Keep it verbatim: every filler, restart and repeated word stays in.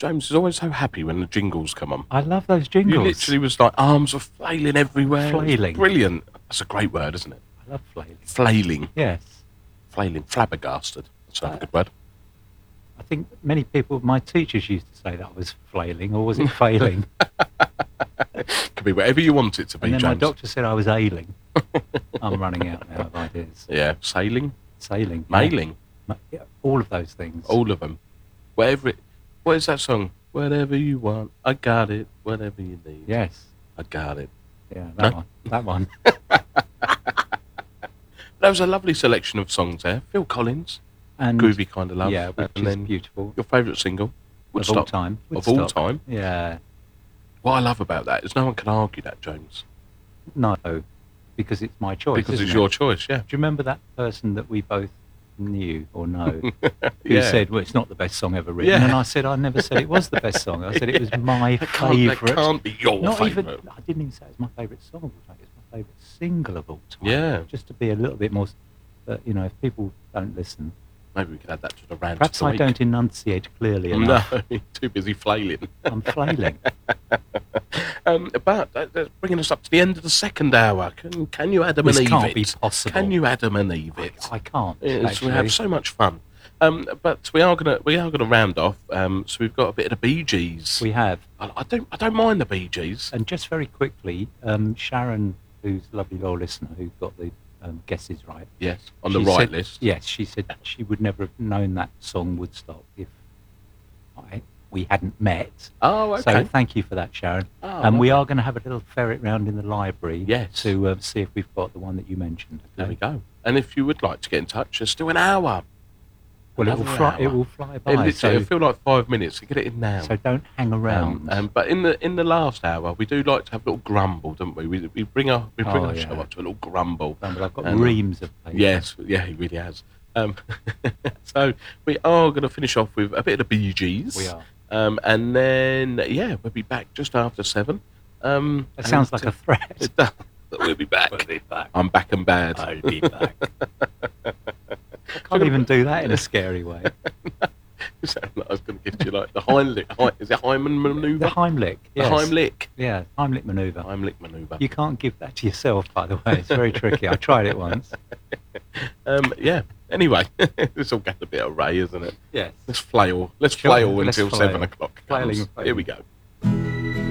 James is always so happy when the jingles come on. I love those jingles. You literally was like, arms were flailing everywhere. Flailing. Brilliant. That's a great word, isn't it? I love flailing. Flailing. Yes. Flailing. Flabbergasted. That's another Uh, good word. I think many people, my teachers used to say that I was flailing, or was it failing? Could be whatever you want it to be, And then James. my doctor said I was ailing. I'm running out now of ideas. Yeah, sailing, Sailing. yeah. mailing, Ma- yeah, all of those things. all of them. Whatever it... What is that song? Whatever you want, I got it. Whatever you need, Yes. I got it. Yeah, that No? one. That one. That was a lovely selection of songs there. Phil Collins, And Groovy Kind of Love. yeah, which and is then beautiful. your favourite single, Of all Woodstock. time. Of all Woodstock. time. Yeah. What I love about that is no one can argue that, James. No, because it's my choice. Because isn't it's it? your choice, yeah. Do you remember that person that we both knew or know who Yeah. said, well, it's not the best song ever written? Yeah. And I said, I never said it was the best song. I said it was my That can't, that favourite. can't be your Not favourite. even, I didn't even say it was my favourite song of all time. It's my favourite single of all time. Yeah. Just to be a little bit more, but you know, if people don't listen, Maybe we could add that to the rant. perhaps of the I week. don't enunciate clearly No, enough. too busy flailing. I'm flailing. Um, but that, that's bringing us up to the end of the second hour. Can can you Adam This and Eve can't it? be possible. Can you Adam and Eve I, it? I can't. Yes, we actually. have so much fun. Um, but we are gonna we are gonna round off. Um, so we've got a bit of the Bee Gees. We have. I, I don't I don't mind the Bee Gees. And just very quickly, um, Sharon, who's a lovely loyal listener, who got the um, guesses right. Yes, on the she right said- list. Yes, she said she would never have known that song Woodstock if I, we hadn't met. Oh, So okay. thank you for that, Sharon. Oh, and we lovely. are going to have a little ferret round in the library Yes. to uh, see if we've got the one that you mentioned. There we okay? go. And if you would like to get in touch, there's still an hour. Well, it will, Another fly, it hour. will fly It by, literally, so, it'll feel like five minutes. So get it in now. so don't hang around. Um, um, but in the in the last hour, we do like to have a little grumble, don't we? We, we bring our we bring Oh, our yeah. show up to a little grumble. But I've got and, uh, reams of paper. Yes, yeah, he really has. Um, so we are going to finish off with a bit of the Bee Gees. We are. Um, and then yeah, we'll be back just after seven. Um, That sounds and, like a threat. It does. We'll be back. We'll be back. I'm back and bad. I'll be back. I can't even do that in a scary way. You sound like I was going to give you like the Heimlich. Heim- Is it Hyman maneuver? The Heimlich. The Yes. Heimlich. Yeah, Heimlich manoeuvre. Heimlich maneuver. You can't give that to yourself, by the way. It's very tricky. I tried it once. Um, yeah. Anyway, it's all got a bit of Ray, isn't it? Yes. Let's flail. Let's Sure, flail let's until flail. seven o'clock. comes. Flailing and Here we flailing. go.